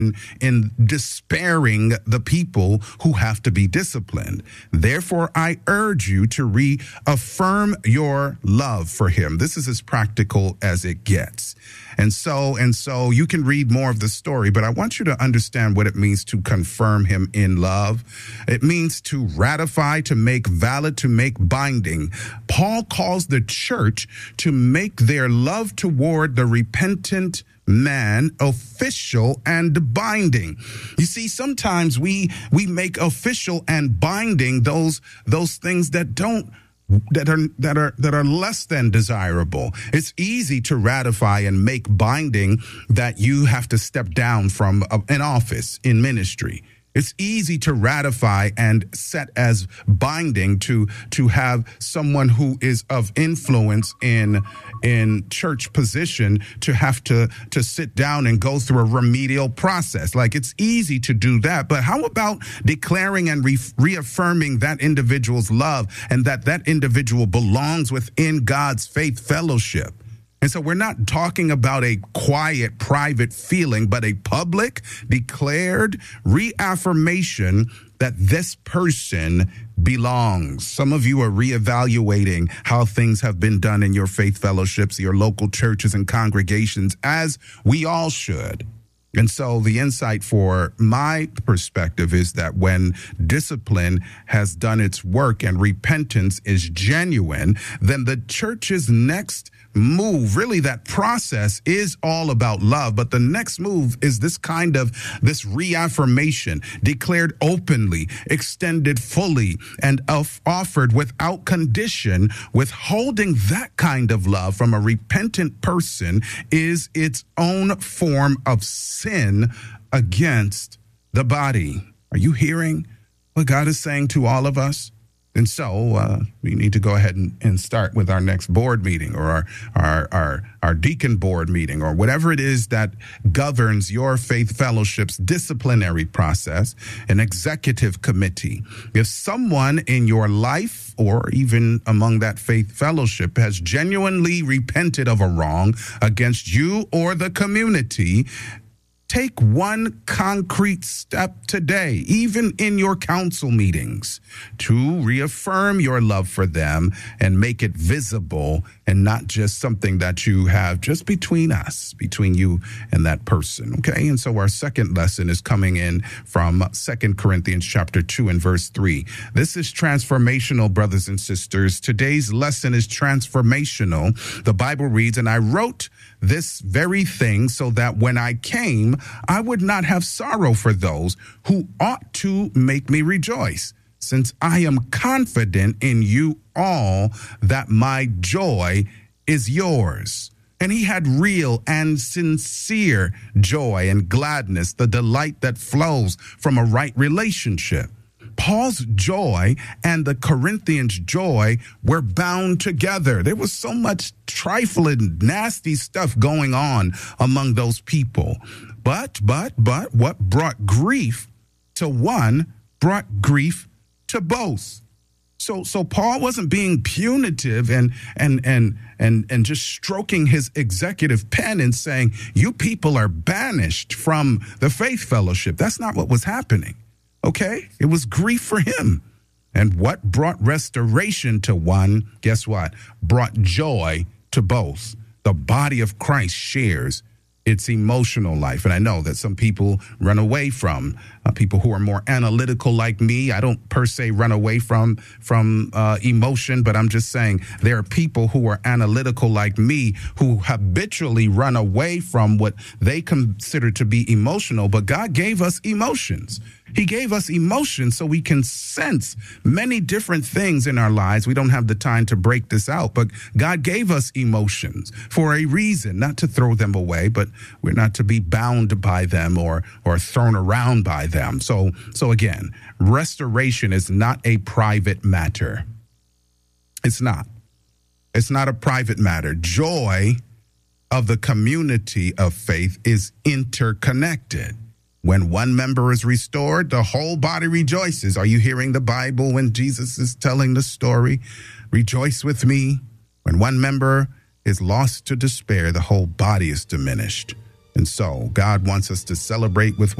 in despairing the people who have to be disciplined. Therefore, I urge you to reaffirm your love for him. This is as practical as it gets. And so you can read more of the story, but I want you to understand what it means to confirm him in love. It means to ratify, to make valid, to make binding. Paul calls the church to make their love toward the repentant man official and binding. You see, sometimes we make official and binding those things that are less than desirable. It's easy to ratify and make binding that you have to step down from an office in ministry. It's easy to ratify and set as binding to have someone who is of influence in church position to have to sit down and go through a remedial process. Like, it's easy to do that. But how about declaring and reaffirming that individual's love and that individual belongs within God's faith fellowship? And so we're not talking about a quiet, private feeling, but a public, declared reaffirmation that this person belongs. Some of you are reevaluating how things have been done in your faith fellowships, your local churches and congregations, as we all should. And so the insight for my perspective is that when discipline has done its work and repentance is genuine, then the church's next move, really that process, is all about love. But the next move is this reaffirmation, declared openly, extended fully, and offered without condition. Withholding that kind of love from a repentant person is its own form of sin against the body. Are you hearing what God is saying to all of us? And so we need to go ahead and start with our next board meeting, or our deacon board meeting, or whatever it is that governs your faith fellowship's disciplinary process, an executive committee. If someone in your life or even among that faith fellowship has genuinely repented of a wrong against you or the community, take one concrete step today, even in your council meetings, to reaffirm your love for them and make it visible and not just something that you have just between us, between you and that person. Okay. And so our second lesson is coming in from 2 Corinthians chapter 2 and verse 3. This is transformational, brothers and sisters. Today's lesson is transformational. The Bible reads, "And I wrote this very thing so that when I came, I would not have sorrow for those who ought to make me rejoice, since I am confident in you all that my joy is yours." And he had real and sincere joy and gladness, the delight that flows from a right relationship. Paul's joy and the Corinthians' joy were bound together. There was so much trifling, nasty stuff going on among those people. But what brought grief to one brought grief to both. So Paul wasn't being punitive and just stroking his executive pen and saying, "You people are banished from the faith fellowship." That's not what was happening. Okay? It was grief for him. And what brought restoration to one, guess what? Brought joy to both. The body of Christ shares its emotional life. And I know that some people run away from people who are more analytical like me. I don't per se run away from emotion, but I'm just saying there are people who are analytical like me who habitually run away from what they consider to be emotional. But God gave us emotions. He gave us emotions so we can sense many different things in our lives. We don't have the time to break this out, but God gave us emotions for a reason, not to throw them away, but we're not to be bound by them or thrown around by them. So again, restoration is not a private matter. It's not. It's not a private matter. Joy of the community of faith is interconnected. When one member is restored, the whole body rejoices. Are you hearing the Bible when Jesus is telling the story? Rejoice with me. When one member is lost to despair, the whole body is diminished. And so God wants us to celebrate with